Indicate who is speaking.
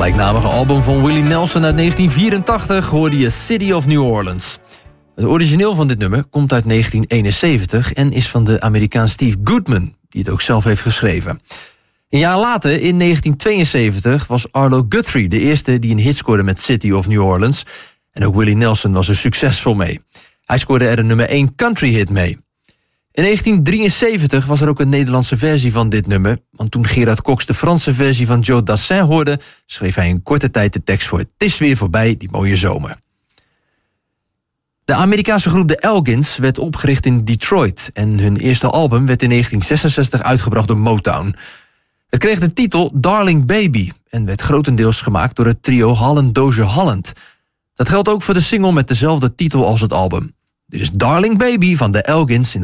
Speaker 1: gelijknamige album van Willie Nelson uit 1984 hoorde je City of New Orleans. Het origineel van dit nummer komt uit 1971 en is van de Amerikaan Steve Goodman, die het ook zelf heeft geschreven. Een jaar later, in 1972, was Arlo Guthrie de eerste die een hit scoorde met City of New Orleans. En ook Willie Nelson was er succesvol mee. Hij scoorde er een nummer 1 country hit mee. In 1973 was er ook een Nederlandse versie van dit nummer, want toen Gerard Cox de Franse versie van Joe Dassin hoorde, schreef hij in korte tijd de tekst voor Het is weer voorbij, die mooie zomer. De Amerikaanse groep de Elgins werd opgericht in Detroit en hun eerste album werd in 1966 uitgebracht door Motown. Het kreeg de titel Darling Baby en werd grotendeels gemaakt door het trio Holland Dozier Holland. Dat geldt ook voor de single met dezelfde titel als het album. Dit is Darling Baby van de Elgins in de